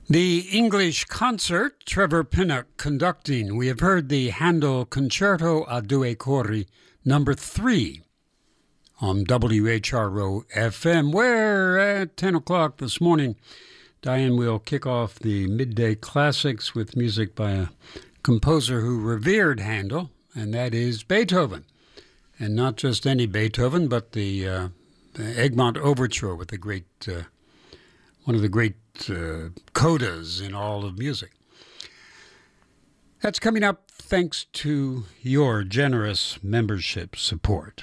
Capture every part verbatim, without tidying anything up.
The English concert, Trevor Pinnock conducting. We have heard the Handel Concerto a Due Cori, number three, on W H R O F M, where at ten o'clock this morning, Diane will kick off the midday classics with music by a composer who revered Handel, and that is Beethoven. And not just any Beethoven, but the, uh, the Egmont Overture with the great, uh, one of the great uh, codas in all of music. That's coming up thanks to your generous membership support.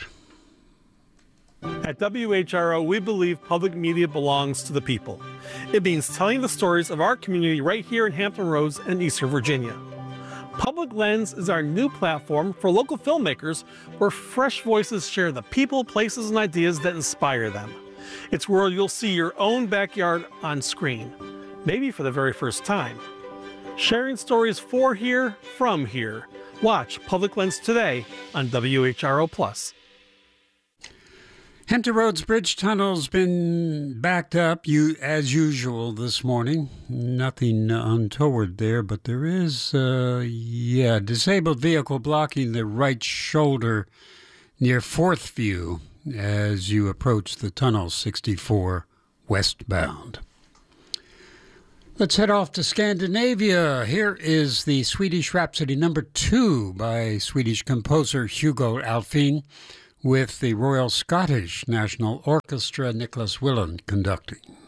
At W H R O, we believe public media belongs to the people. It means telling the stories of our community right here in Hampton Roads and Eastern Virginia. Public Lens is our new platform for local filmmakers where fresh voices share the people, places, and ideas that inspire them. It's where you'll see your own backyard on screen, maybe for the very first time. Sharing stories for here, from here. Watch Public Lens today on W H R O Plus. Hampton Roads Bridge Tunnel's been backed up, you as usual, this morning. Nothing untoward there, but there is, uh, yeah, disabled vehicle blocking the right shoulder near Fourth View as you approach the tunnel sixty-four westbound. Let's head off to Scandinavia. Here is the Swedish Rhapsody number two by Swedish composer Hugo Alfvén, with the Royal Scottish National Orchestra, Nicholas Willan conducting.